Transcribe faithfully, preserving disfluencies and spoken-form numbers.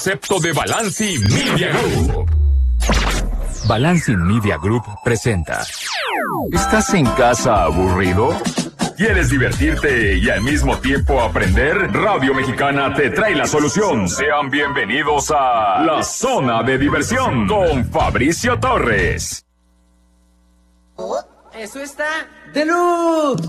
Concepto de Balanci Media Group. Balanci Media Group presenta. ¿Estás en casa aburrido? ¿Quieres divertirte y al mismo tiempo aprender? Radio Mexicana te trae la solución. Sean bienvenidos a La Zona de Diversión con Fabricio Torres. Eso está de luz.